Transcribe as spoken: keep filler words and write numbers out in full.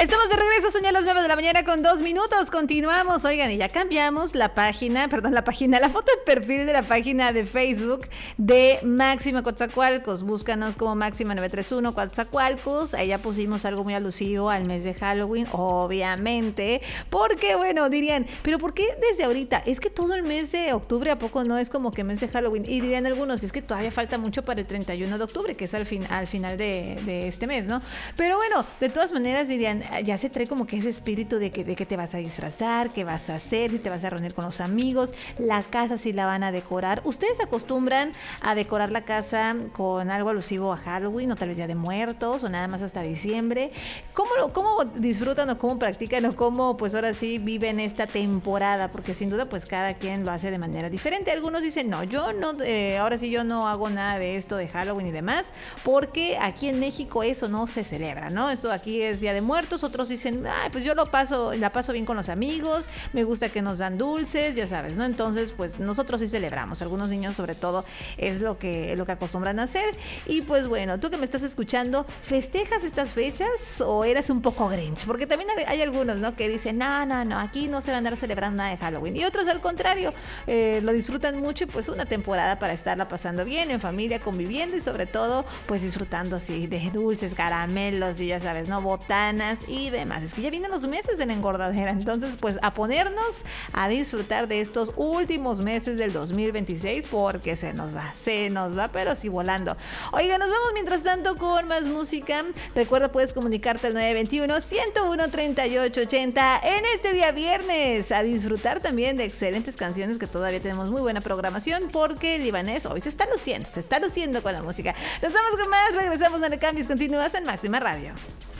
Estamos de regreso, son ya las nueve de la mañana con dos minutos. Continuamos, oigan, y ya cambiamos la página, perdón, la página, la foto de perfil de la página de Facebook de Máxima Coatzacoalcos. Búscanos como Máxima nueve tres uno Coatzacoalcos. Ahí ya pusimos algo muy alusivo al mes de Halloween, obviamente. Porque, bueno, dirían, ¿pero por qué desde ahorita? Es que todo el mes de octubre, ¿a poco no es como que mes de Halloween? Y dirían algunos, es que todavía falta mucho para el treinta y uno de octubre, que es al, fin, al final de, de este mes, ¿no? Pero bueno, de todas maneras dirían, ya se trae como que ese espíritu de que, de que te vas a disfrazar, qué vas a hacer, si te vas a reunir con los amigos, la casa si la van a decorar. ¿Ustedes acostumbran a decorar la casa con algo alusivo a Halloween o tal vez Día de Muertos o nada más hasta diciembre? ¿Cómo, cómo disfrutan o cómo practican o cómo pues ahora sí viven esta temporada? Porque sin duda pues cada quien lo hace de manera diferente. Algunos dicen, no, yo no, eh, ahora sí yo no hago nada de esto de Halloween y demás, porque aquí en México eso no se celebra, ¿no? Esto aquí es Día de Muertos. Otros dicen, ay, pues yo lo paso, la paso bien con los amigos, me gusta que nos dan dulces, ya sabes, ¿no? Entonces, pues nosotros sí celebramos, algunos niños sobre todo es lo que, lo que acostumbran a hacer. Y pues bueno, tú que me estás escuchando, ¿festejas estas fechas o eres un poco grinch? Porque también hay algunos, ¿no? Que dicen, no, no, no, aquí no se va a andar celebrando nada de Halloween. Y otros al contrario, eh, lo disfrutan mucho y pues una temporada para estarla pasando bien, en familia, conviviendo y sobre todo, pues disfrutando así de dulces, caramelos y ya sabes, ¿no? Botanas y demás. Es que ya vienen los meses de la engordadera, entonces pues a ponernos a disfrutar de estos últimos meses del dos mil veintiséis porque se nos va, se nos va, pero sí volando. Oiga, nos vamos mientras tanto con más música. Recuerda, puedes comunicarte al nueve dos uno, uno uno, treinta y ocho ochenta en este día viernes, a disfrutar también de excelentes canciones que todavía tenemos muy buena programación porque el libanés hoy se está luciendo, se está luciendo con la música. Nos vamos con más, regresamos a Cambios Continuos en Máxima Radio.